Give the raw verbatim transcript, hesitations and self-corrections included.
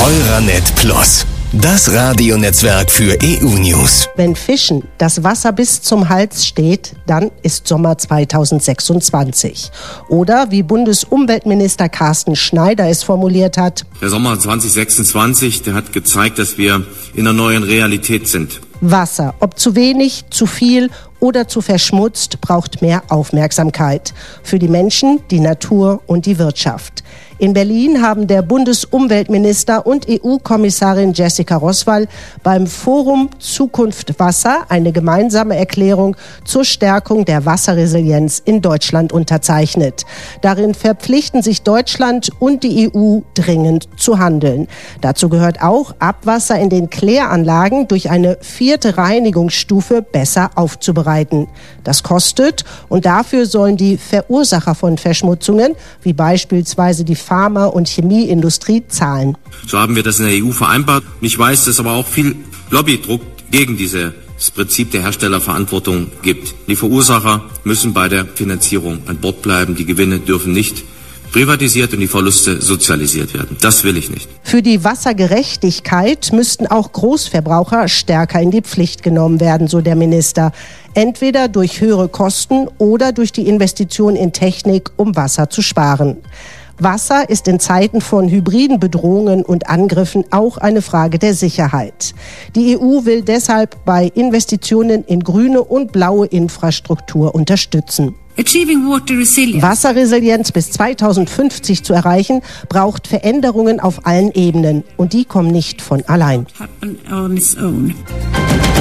Euranet Plus, das Radionetzwerk für E U-News. Wenn Fischen das Wasser bis zum Hals steht, dann ist Sommer zweitausendsechsundzwanzig. Oder wie Bundesumweltminister Carsten Schneider es formuliert hat: Der Sommer zweitausendsechsundzwanzig, der hat gezeigt, dass wir in einer neuen Realität sind. Wasser, ob zu wenig, zu viel oder zu verschmutzt, braucht mehr Aufmerksamkeit. Für die Menschen, die Natur und die Wirtschaft. In Berlin haben der Bundesumweltminister und E U-Kommissarin Jessica Roswall beim Forum Zukunft Wasser eine gemeinsame Erklärung zur Stärkung der Wasserresilienz in Deutschland unterzeichnet. Darin verpflichten sich Deutschland und die E U dringend zu handeln. Dazu gehört auch, Abwasser in den Kläranlagen durch eine vierte Reinigungsstufe besser aufzubereiten. Das kostet, und dafür sollen die Verursacher von Verschmutzungen, wie beispielsweise die Pharma- und Chemieindustrie, zahlen. So haben wir das in der E U vereinbart. Ich weiß, dass es aber auch viel Lobbydruck gegen dieses Prinzip der Herstellerverantwortung gibt. Die Verursacher müssen bei der Finanzierung an Bord bleiben. Die Gewinne dürfen nicht privatisiert und die Verluste sozialisiert werden. Das will ich nicht. Für die Wassergerechtigkeit müssten auch Großverbraucher stärker in die Pflicht genommen werden, so der Minister. Entweder durch höhere Kosten oder durch die Investition in Technik, um Wasser zu sparen. Wasser ist in Zeiten von hybriden Bedrohungen und Angriffen auch eine Frage der Sicherheit. Die E U will deshalb bei Investitionen in grüne und blaue Infrastruktur unterstützen. Wasserresilienz bis zweitausendfünfzig zu erreichen, braucht Veränderungen auf allen Ebenen. Und die kommen nicht von allein.